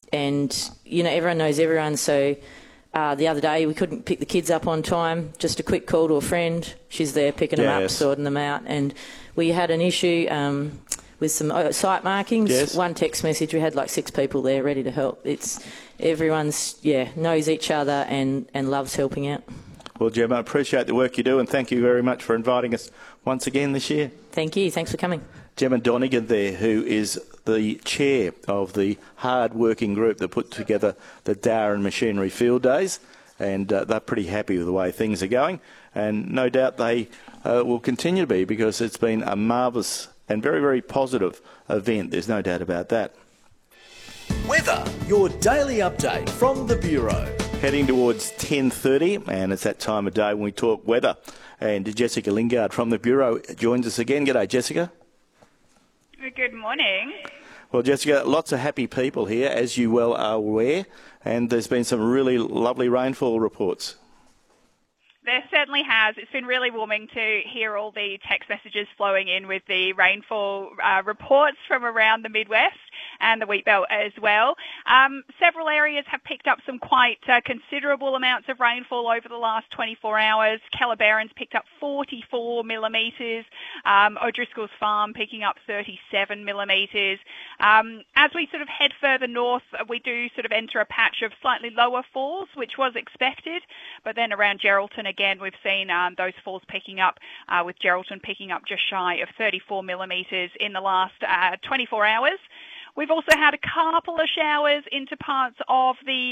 and, you know, everyone knows everyone. So the other day we couldn't pick the kids up on time. Just a quick call to a friend. She's there picking them up, sorting them out. And we had an issue with some site markings. Yes. One text message, we had like 6 people there ready to help. Everyone's knows each other and loves helping out. Well, Gemma, I appreciate the work you do, and thank you very much for inviting us once again this year. Thank you. Thanks for coming. Gemma Donegan there, who is the chair of the hard-working group that put together the Darren Machinery Field Days, and they're pretty happy with the way things are going, and no doubt they will continue to be, because it's been a marvellous and very, very positive event. There's no doubt about that. Weather, your daily update from the Bureau. Heading towards 10:30, and it's that time of day when we talk weather. And Jessica Lingard from the Bureau joins us again. G'day, Jessica. Good morning. Well, Jessica, lots of happy people here, as you well are aware, and there's been some really lovely rainfall reports. There certainly has. It's been really warming to hear all the text messages flowing in with the rainfall reports from around the Midwest and the Wheatbelt as well. Several areas have picked up some quite considerable amounts of rainfall over the last 24 hours. Calabarron's picked up 44 millimetres. O'Driscoll's Farm picking up 37 millimetres. As we sort of head further north, we do sort of enter a patch of slightly lower falls, which was expected. But then around Geraldton again, we've seen those falls picking up, with Geraldton picking up just shy of 34 millimetres in the last 24 hours. We've also had a couple of showers into parts of the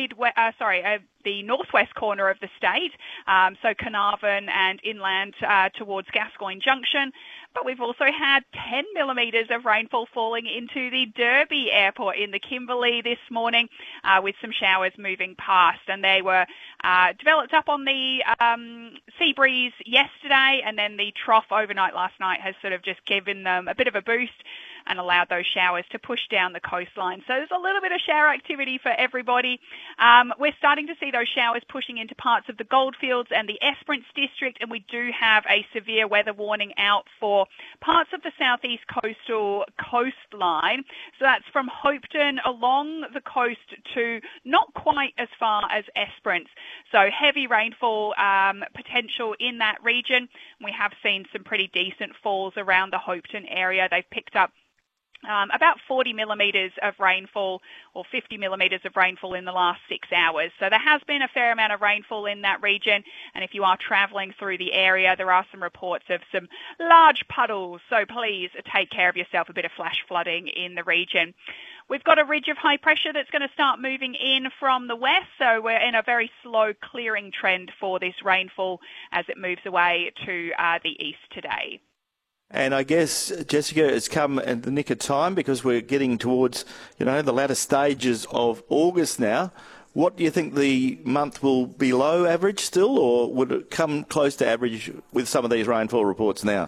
the northwest corner of the state, so Carnarvon and inland towards Gascoyne Junction. But we've also had 10 millimetres of rainfall falling into the Derby Airport in the Kimberley this morning, with some showers moving past. And they were developed up on the sea breeze yesterday, and then the trough overnight last night has sort of just given them a bit of a boost and allowed those showers to push down the coastline. So there's a little bit of shower activity for everybody. We're starting to see those showers pushing into parts of the Goldfields and the Esperance district, and we do have a severe weather warning out for parts of the southeast coastal coastline. So that's from Hopetoun along the coast to not quite as far as Esperance. So heavy rainfall potential in that region. We have seen some pretty decent falls around the Hopetoun area. They've picked up about 40 millimetres of rainfall, or 50 millimetres of rainfall in the last 6 hours. So there has been a fair amount of rainfall in that region, and if you are travelling through the area, there are some reports of some large puddles, so please take care of yourself, a bit of flash flooding in the region. We've got a ridge of high pressure that's going to start moving in from the west, so we're in a very slow clearing trend for this rainfall as it moves away to the east today. And I guess, Jessica, it's come in the nick of time, because we're getting towards, the latter stages of August now. What do you think, the month will be below average still, or would it come close to average with some of these rainfall reports now?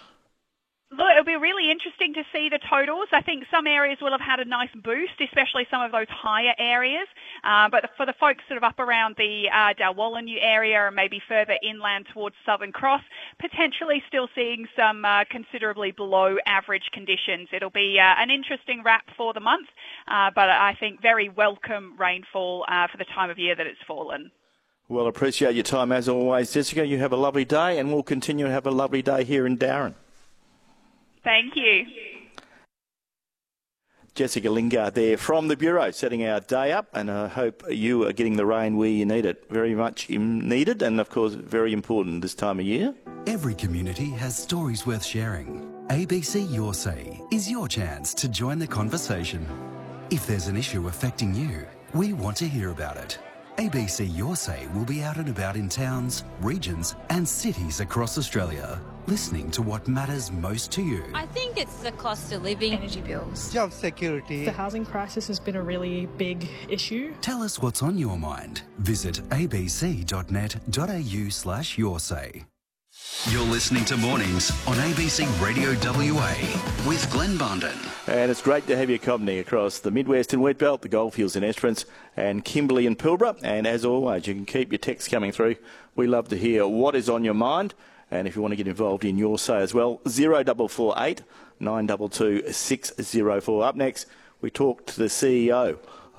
Look, it'll be really interesting to see the totals. I think some areas will have had a nice boost, especially some of those higher areas. But for the folks sort of up around the Dalwallinu area and maybe further inland towards Southern Cross, potentially still seeing some considerably below average conditions. It'll be an interesting wrap for the month, but I think very welcome rainfall for the time of year that it's fallen. Well, appreciate your time as always, Jessica. You have a lovely day, and we'll continue to have a lovely day here in Darren. Thank you. Jessica Lingard there from the Bureau, setting our day up, and I hope you are getting the rain where you need it. Very much needed, and of course very important this time of year. Every community has stories worth sharing. ABC Your Say is your chance to join the conversation. If there's an issue affecting you, we want to hear about it. ABC Your Say will be out and about in towns, regions and cities across Australia, listening to what matters most to you. I think it's the cost of living, energy bills, job security. The housing crisis has been a really big issue. Tell us what's on your mind. Visit abc.net.au/yoursay. You're listening to Mornings on ABC Radio WA with Glenn Bondon. And it's great to have your company across the Midwest and Wheatbelt, the Goldfields and Esperance, and Kimberley and Pilbara. And as always, you can keep your texts coming through. We love to hear what is on your mind. And if you want to get involved in your say as well, 0448 922 604. Up next, we talk to the CEO